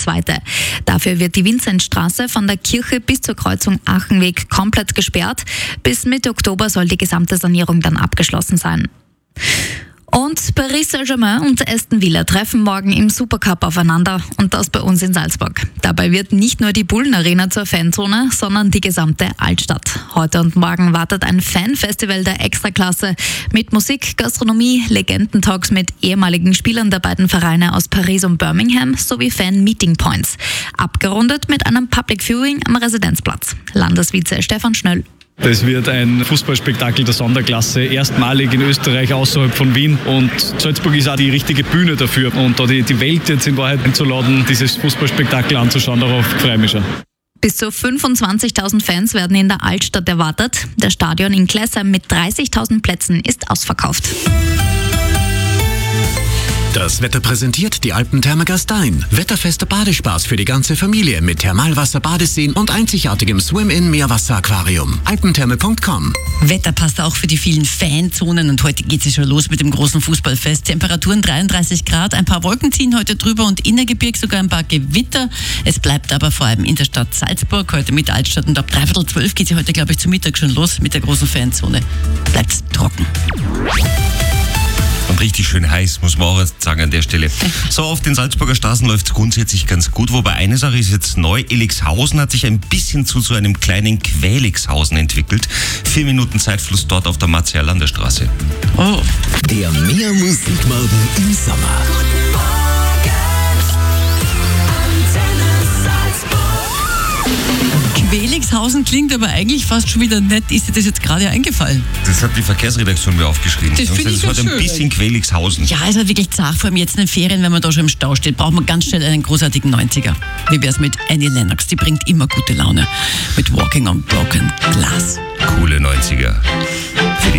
zweite. Dafür wird die Vinzenzstraße von der Kirche bis zur Kreuzung Achenweg komplett gesperrt. Bis Mitte Oktober soll die gesamte Sanierung dann abgeschlossen sein. Und Paris Saint-Germain und Aston Villa treffen morgen im Supercup aufeinander und das bei uns in Salzburg. Dabei wird nicht nur die Bullen-Arena zur Fanzone, sondern die gesamte Altstadt. Heute und morgen wartet ein Fanfestival der Extraklasse mit Musik, Gastronomie, Legendentalks mit ehemaligen Spielern der beiden Vereine aus Paris und Birmingham sowie Fan-Meeting-Points. Abgerundet mit einem Public Viewing am Residenzplatz. Landesvize Stefan Schnöll. Es wird ein Fußballspektakel der Sonderklasse, erstmalig in Österreich außerhalb von Wien. Und Salzburg ist auch die richtige Bühne dafür. Und da die Welt jetzt in Wahrheit einzuladen, dieses Fußballspektakel anzuschauen, darauf freue ich mich schon. Bis zu 25.000 Fans werden in der Altstadt erwartet. Das Stadion in Klessheim mit 30.000 Plätzen ist ausverkauft. Das Wetter präsentiert die Alpentherme Gastein. Wetterfester Badespaß für die ganze Familie mit Thermalwasser, Badeseen und einzigartigem Swim-In-Meerwasseraquarium. Alpentherme.com. Wetter passt auch für die vielen Fanzonen und heute geht es schon los mit dem großen Fußballfest. Temperaturen 33 Grad, ein paar Wolken ziehen heute drüber und Innergebirg sogar ein paar Gewitter. Es bleibt aber vor allem in der Stadt Salzburg heute mit Altstadt und ab 11:15 geht es heute, glaube ich, zum Mittag schon los mit der großen Fanzone. Bleibt trocken. Und richtig schön heiß, muss man auch sagen an der Stelle. So, auf den Salzburger Straßen läuft es grundsätzlich ganz gut, wobei eine Sache ist jetzt neu. Elixhausen hat sich ein bisschen zu einem kleinen Quelixhausen entwickelt. 4 Minuten Zeitfluss dort auf der Martial-Landerstraße. Oh. Der Mehr Musikmorgen im Sommer. Guten Morgen, Antenne Salzburg. Quelixhausen klingt aber eigentlich fast schon wieder nett. Ist dir das jetzt gerade eingefallen? Das hat die Verkehrsredaktion mir aufgeschrieben. Das finde ich ist so heute ein schön. bisschen Quelixhausen. Ja, ist halt wirklich zart, vor allem jetzt in den Ferien, wenn man da schon im Stau steht, braucht man ganz schnell einen großartigen 90er. Wie wär's mit Annie Lennox? Die bringt immer gute Laune. Mit Walking on Broken Glass. Coole 90er.